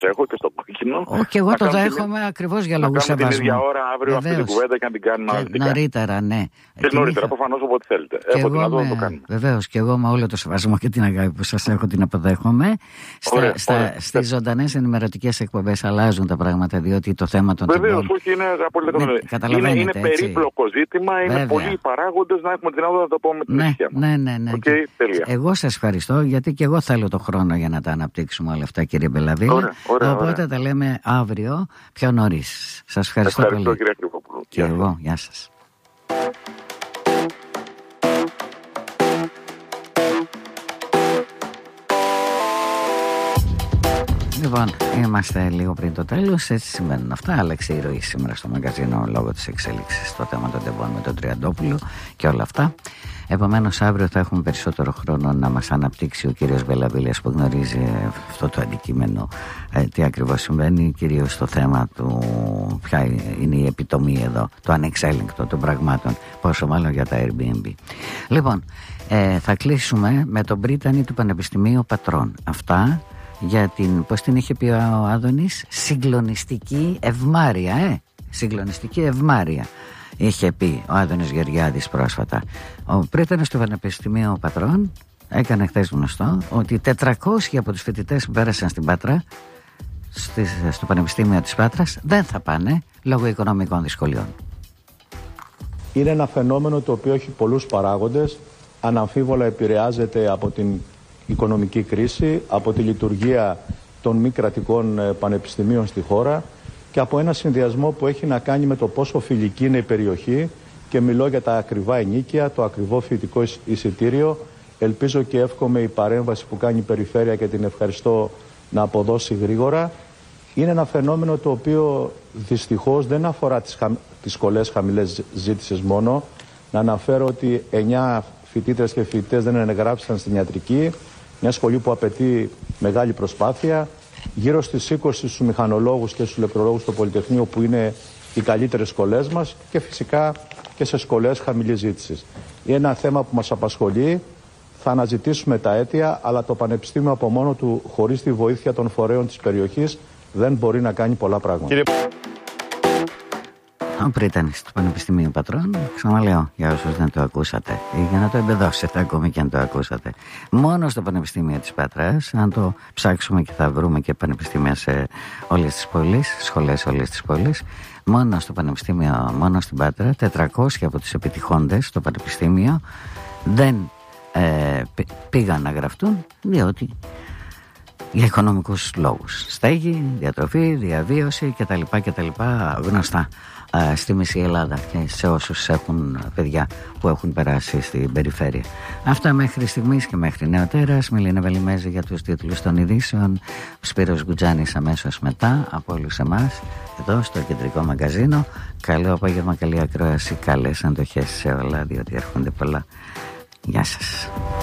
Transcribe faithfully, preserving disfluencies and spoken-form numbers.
έχω και στο κόκκινο. Όχι, και εγώ το δέχομαι την... ακριβώς για λόγους σεβασμού. Να κάνουμε την ίδια ώρα αύριο αυτή την κουβέντα και να την κάνουμε αναλυτικά. Νωρίτερα, ναι. Και νωρίτερα, προφανώς όποτε θέλετε. Έχω την αδό να το κάνουμε. Βεβαίως, και εγώ με όλο το σεβασμό και την αγάπη που σας έχω την αποδέχομαι. Ωραία, στα, ωραία. Στις ζωντανές ενημερωτικές εκπομπές αλλάζουν τα πράγματα, διότι το θέμα των τεμπών. Βεβαίως, όχι, είναι απόλυτα ναι, είναι, είναι περίπλοκο ζήτημα, βέβαια. Είναι πολλοί παράγοντες να έχουμε την αδό να το πούμε την ναι, ναι, ναι, ναι, ναι. Okay, εγώ σας ευχαριστώ, γιατί και εγώ θέλω το χρόνο για να τα αναπτύξουμε όλα αυτά, κύριε Μπελαβίλη. Ωραία, ωραία, οπότε ωραία. τα λέμε αύριο πιο νωρίς. Σας ευχαριστώ, ευχαριστώ πολύ. Κύριε Κρυβόπουλο. Και εγώ, γεια σας. Λοιπόν, είμαστε λίγο πριν το τέλος. Έτσι σημαίνουν αυτά. Άλλαξε η ροή σήμερα στο μαγκαζίνο λόγω της εξέλιξης στο θέμα των τεμπών με τον Τριαντόπουλο και όλα αυτά. Επομένως, αύριο θα έχουμε περισσότερο χρόνο να μας αναπτύξει ο κύριος Μπελαβίλης που γνωρίζει αυτό το αντικείμενο, ε, τι ακριβώς συμβαίνει, κυρίως στο θέμα του ποια είναι η επιτομή εδώ, το ανεξέλεγκτο των πραγμάτων, πόσο μάλλον για τα Airbnb. Λοιπόν, ε, θα κλείσουμε με τον πρίτανη του Πανεπιστημίου Πατρών. Αυτά για την, πώς την είχε πει ο Άδωνης, συγκλονιστική ευμάρεια, ε, συγκλονιστική ευμάρεια. Είχε πει ο Άδωνης Γεωργιάδης πρόσφατα. Ο πρίτανος του Πανεπιστημίου Πατρών έκανε χθες γνωστό ότι τετρακόσιοι από τους φοιτητές που πέρασαν στην Πάτρα, στο Πανεπιστήμιο της Πάτρας, δεν θα πάνε λόγω οικονομικών δυσκολιών. Είναι ένα φαινόμενο το οποίο έχει πολλούς παράγοντες. Αναμφίβολα επηρεάζεται από την οικονομική κρίση, από τη λειτουργία των μη κρατικών πανεπιστημίων στη χώρα και από ένα συνδυασμό που έχει να κάνει με το πόσο φιλική είναι η περιοχή, και μιλώ για τα ακριβά ενοίκια, το ακριβό φοιτητικό εισιτήριο. Ελπίζω και εύχομαι η παρέμβαση που κάνει η Περιφέρεια, και την ευχαριστώ, να αποδώσει γρήγορα. Είναι ένα φαινόμενο το οποίο δυστυχώς δεν αφορά τις, χα... τις σχολές χαμηλές ζήτησης μόνο. Να αναφέρω ότι εννιά φοιτήτρες και φοιτητές δεν εγγράφησαν στην ιατρική, μια σχολή που απαιτεί μεγάλη προσπάθεια. Γύρω στις είκοσι στους μηχανολόγους και στους ηλεκτρολόγους στο Πολυτεχνείο, που είναι οι καλύτερες σχολές μας, και φυσικά και σε σχολές χαμηλής ζήτησης. Είναι ένα θέμα που μας απασχολεί. Θα αναζητήσουμε τα αίτια, αλλά το Πανεπιστήμιο από μόνο του, χωρίς τη βοήθεια των φορέων της περιοχής, δεν μπορεί να κάνει πολλά πράγματα. Κύριε... Ο πρίτανης του Πανεπιστημίου Πατρών, ξαναλέω για όσους δεν το ακούσατε ή για να το εμπεδώσετε ακόμη και αν το ακούσατε, μόνο στο Πανεπιστήμιο της Πάτρας, αν το ψάξουμε και θα βρούμε και πανεπιστήμια σε όλες τις πόλεις, σχολές όλες τις πόλεις, μόνο στο Πανεπιστήμιο, μόνο στην Πάτρα, τετρακόσιοι από τους επιτυχώντες στο Πανεπιστήμιο δεν ε, πήγαν να γραφτούν, διότι για οικονομικούς λόγους. Στέγη, διατροφή, διαβίωση κτλ. κτλ. Γνωστά α, στη μισή Ελλάδα και σε όσους έχουν παιδιά που έχουν περάσει στην περιφέρεια. Αυτά μέχρι στιγμής και μέχρι νεοτέρας. Μιλίνα Βελιμέζη για τους τίτλους των ειδήσεων. Σπύρος Γκουτζάνης αμέσως μετά από όλους εμάς εδώ στο κεντρικό μαγκαζίνο. Καλό απόγευμα, καλή ακρόαση, καλές αντοχές σε όλα, διότι έρχονται πολλά. Γεια σας.